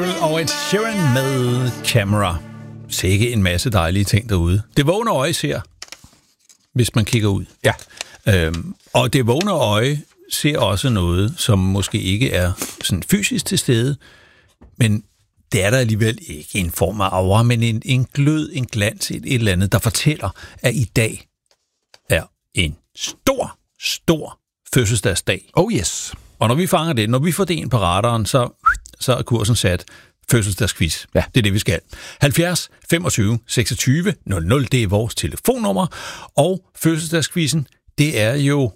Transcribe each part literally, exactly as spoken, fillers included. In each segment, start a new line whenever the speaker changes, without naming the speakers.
Og et Sheeran med Camera. Sikke en masse dejlige ting derude. Det vågne øje ser, hvis man kigger ud.
Ja.
Øhm, og det vågne øje ser også noget, som måske ikke er sådan fysisk til stede, men det er der alligevel ikke en form af aura, men en, en glød, en glans, et, et eller andet, der fortæller, at i dag er en stor, stor fødselsdagsdag.
Oh yes.
Og når vi fanger det, når vi får det ind på radaren, så, så er kursen sat. Fødselsdagsquiz.
Ja.
Det er det, vi skal. halvfjerds femogtyve seksogtyve nul nul, det er vores telefonnummer. Og fødselsdagsquizzen, det er jo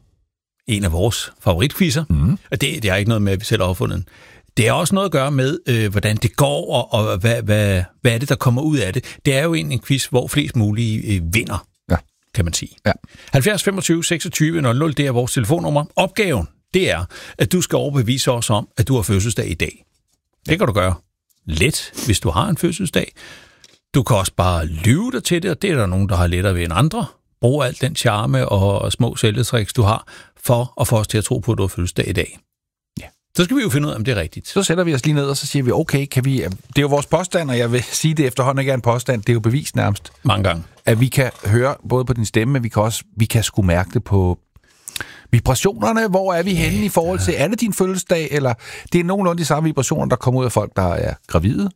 en af vores favoritquizzer. Mm. Og det, det er ikke noget med, at vi selv har opfundet den. Det er også noget at gøre med, øh, hvordan det går, og, og hvad, hvad, hvad er det, der kommer ud af det. Det er jo en, en quiz, hvor flest mulige øh, vinder,
ja.
kan man sige.
Ja.
halvfjerds femogtyve seksogtyve nul nul, det er vores telefonnummer. Opgaven, det er, at du skal overbevise os om, at du har fødselsdag i dag. Det kan du gøre let, hvis du har en fødselsdag. Du kan også bare lyve dig til det, og det er der nogen, der har lettere ved end andre. Brug alt den charme og små sælgetricks, du har, for at få os til at tro på, at du har fødselsdag i dag. Ja. Så skal vi jo finde ud af, om det er rigtigt.
Så sætter vi os lige ned, og så siger vi, okay, kan vi... Det er jo vores påstand, og jeg vil sige det efterhånden ikke er en påstand. Det er jo bevis nærmest.
Mange gange.
At vi kan høre både på din stemme, men vi kan også vi kan sgu mærke det på vibrationerne. Hvor er vi henne i forhold til, er det din fødselsdag, eller det er nogenlunde de samme vibrationer, der kommer ud af folk, der er gravide.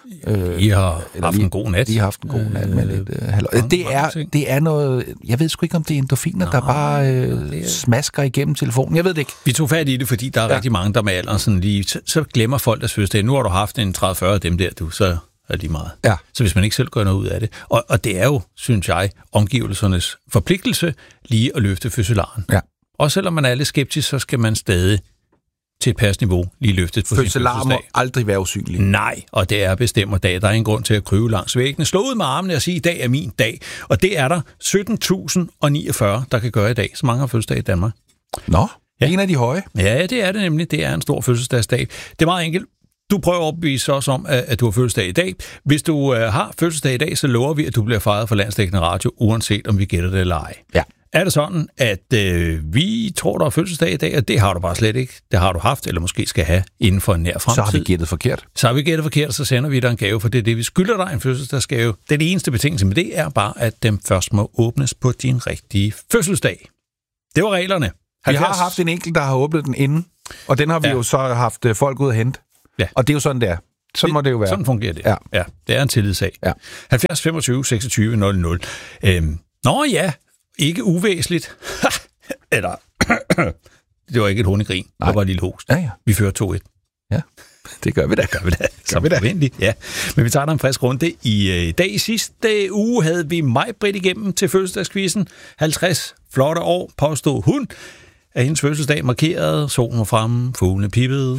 I har haft en god nat.
De har haft en god nat med lidt øh, halv... det, er, det er noget... Jeg ved sgu ikke, om det er endorfiner, Nå, der bare øh, er... smasker igennem telefonen. Jeg ved det ikke.
Vi tog fat i det, fordi der er ja. rigtig mange, der med alderen sådan lige... Så, så glemmer folk deres fødselsdag. Nu har du haft en tredive fyrre af dem der, du, så er de meget.
Ja.
Så hvis man ikke selv gør noget ud af det. Og, og det er jo, synes jeg, omgivelsernes forpligtelse lige at løfte fødselaren.
Ja.
Og selvom man er lidt skeptisk, så skal man stadig til et passniveau lige løftet på sin fødselsdag.
Må aldrig være usynlig.
Nej, og det er bestemmer dag. Der er ingen grund til at krybe langs væggene. Slå ud med armene og sige, i dag er min dag. Og det er der sytten tusind niogfyrre, der kan gøre i dag. Så mange har fødselsdag i Danmark.
Nå,
ja.
En af de høje.
Ja, det er det nemlig. Det er en stor fødselsdagsdag. Det er meget enkelt. Du prøver at opbevise os om, at du har fødselsdag i dag. Hvis du har fødselsdag i dag, så lover vi, at du bliver fejret for Landsdækkende Radio, uanset om vi gætter det eller ej.
Ja.
Er det sådan, at øh, vi tror, der er fødselsdag i dag, og det har du bare slet ikke. Det har du haft, eller måske skal have inden for en nær fremtid.
Så har vi gættet forkert.
Så har vi gættet forkert, og så sender vi dig en gave, for det er det, vi skylder dig, en fødselsdagsgave. Det er det eneste betingelse med det, er bare, at dem først må åbnes på din rigtige fødselsdag. Det var reglerne.
halvfjerds Vi har haft en enkelt, der har åbnet den inden, og den har vi ja. jo så haft folk ud at hente. Ja. Og det er jo sådan, det er. Sådan det, må det jo være.
Sådan fungerer det.
Ja.
Ja, det er en tillidssag.
Ja.
halvfjerds femogtyve seksogtyve nul nul. Øhm, nå ja, ikke uvæsentligt. Eller, det var ikke et hundegrin. Nej. Det var et lille host.
Ja, ja.
Vi fører to et.
Ja, det gør vi da.
Gør vi da. Gør vi da. Forventeligt, ja. Men vi tager der en frisk runde. I øh, dag i sidste uge havde vi Maj-Britt igennem til fødselsdagskvisten. halvtreds flotte år, påstod hun, at hendes fødselsdag markerede. Solen var fremme, fuglene pippede.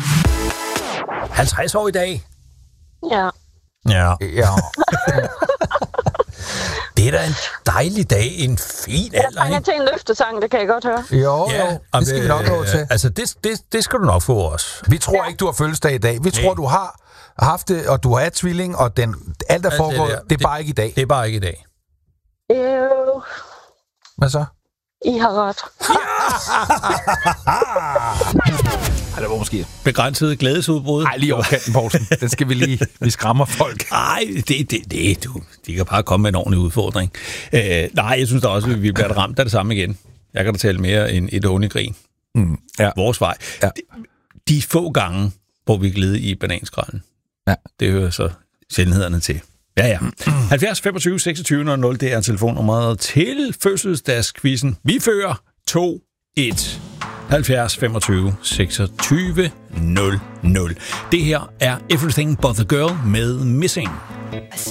halvtreds år i dag.
Ja.
Ja.
Ja.
Det er da en dejlig dag, en fin alder.
Jeg trænger til en løftesang, det kan jeg godt høre.
Jo, ja, jo, det skal vi nok gå til.
Altså, det, det, det skal du nok få os.
Vi tror ja. ikke, du har fødselsdag i dag. Vi Nej. tror, du har haft det, og du har et tvilling, og den, alt er alt foregået. Det, det er bare ikke i dag.
Det er bare ikke i dag.
Jo.
Hvad så?
I har ret.
Ja, det var måske
begrænset glædesudbrud.
Nej, lige over kanten, Poulsen. Den skal vi lige... Vi skræmmer folk.
Nej, det, det, det, du. De kan bare komme med en ordentlig udfordring. Øh, nej, jeg synes da også, at vi bliver ramt af det samme igen. Jeg kan da tale mere end et hundegrin.
Mm, ja.
Vores vej.
Ja.
De, de få gange, hvor vi gled i bananskralden.
Ja.
Det hører så sjældenhederne til. Ja, ja. halvfjerds femogtyve seksogtyve nul nul, det er telefonnummeret til fødselsdagskvisten. Vi fører to et. halvfjerds femogtyve seksogtyve nul nul. Det her er Everything But The Girl med Missing.